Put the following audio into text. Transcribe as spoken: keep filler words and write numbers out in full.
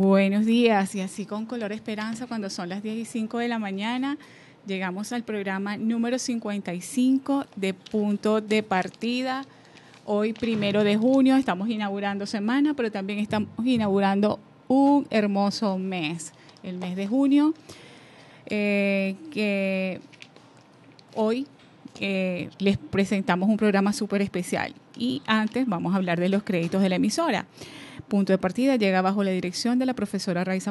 Buenos días, y así con color esperanza cuando son las diez y cinco de la mañana, llegamos al programa número cincuenta y cinco de Punto de Partida. Hoy, primero de junio, estamos inaugurando semana, pero también estamos inaugurando un hermoso mes, el mes de junio, eh, que hoy eh, les presentamos un programa súper especial. Y antes vamos a hablar de los créditos de la emisora. Punto de Partida llega bajo la dirección de la profesora Raiza